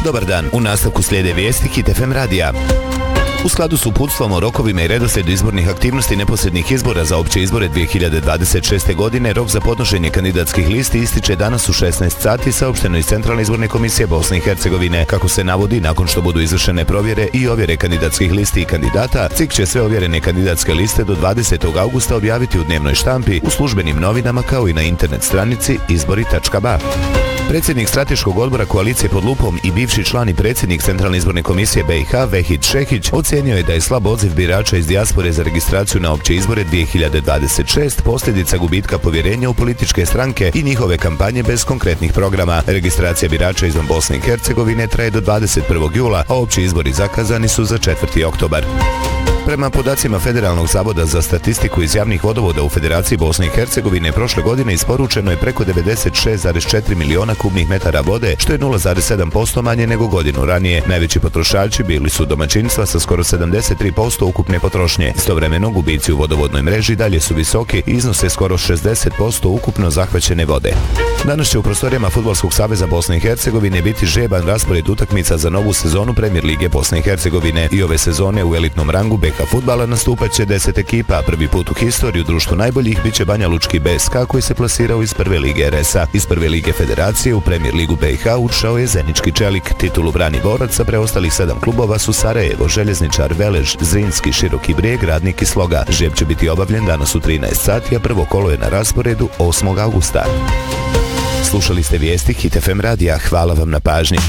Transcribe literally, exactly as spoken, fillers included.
Dobar dan, u nastavku slijede vijesti Hit F M radija. U skladu s uputstvom o rokovima i redoslijedu izbornih aktivnosti neposrednih izbora za opće izbore dvije hiljade dvadeset šeste. godine, rok za podnošenje kandidatskih listi ističe danas u šesnaest sati, saopšteno iz Centralne izborne komisije Bosne i Hercegovine. Kako se navodi, nakon što budu izvršene provjere i ovjere kandidatskih listi i kandidata, C I K će sve ovjerene kandidatske liste do dvadesetog augusta objaviti u dnevnoj štampi, u službenim novinama kao i na internet stranici izbori tačka ba. Predsjednik strateškog odbora koalicije pod lupom i bivši član i predsjednik Centralne izborne komisije B i H Vehid Šehić ocijenio je da je slab odziv birača iz dijaspore za registraciju na opće izbore dvije hiljade dvadeset šeste posljedica gubitka povjerenja u političke stranke i njihove kampanje bez konkretnih programa. Registracija birača izvan Bosne i Hercegovine traje do dvadeset prvog jula, a opći izbori zakazani su za četvrti oktobar. Prema podacima Federalnog zavoda za statistiku iz javnih vodovoda u Federaciji Bosne i Hercegovine, prošle godine isporučeno je preko devedeset šest zarez četiri miliona kubnih metara vode, što je nula zarez sedam posto manje nego godinu ranije. Najveći potrošači bili su domaćinstva sa skoro sedamdeset tri posto ukupne potrošnje. Istovremeno, gubici u vodovodnoj mreži dalje su visoki i iznose skoro šezdeset posto ukupno zahvaćene vode. Danas će u prostorijama Fudbalskog saveza Bosne i Hercegovine biti žeban raspored utakmica za novu sezonu Premier lige Bosne i Hercegovine. I ove sezone u elitnom rangu B K fudbala nastupat će deset ekipa. Prvi put u historiju društvu najboljih biće Banja Lučki B S K koji se plasirao iz prve lige R S A. Iz prve lige Federacije u Premier ligu B i H ušao je Zenički Čelik. Titulu brani borac, a preostalih sedam klubova su Sarajevo, Željezničar, Velež, Zrinski, Široki Brijeg, Radnik i Sloga. Žreb će biti obavljen danas u trinaest sati, a prvo kolo je na rasporedu osmog augusta. Slušali ste vijesti Hit F M radija. Hvala vam na pažnji.